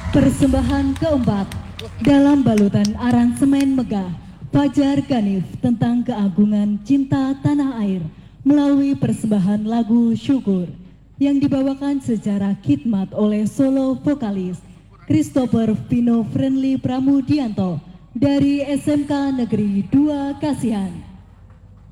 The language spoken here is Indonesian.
Persembahan keempat dalam balutan aransemen megah Fajar Ganif tentang keagungan cinta tanah air melalui persembahan lagu Syukur yang dibawakan secara khidmat oleh solo vokalis Christopher Vino Friendly Pramudianto dari SMK Negeri 2 Kasihan.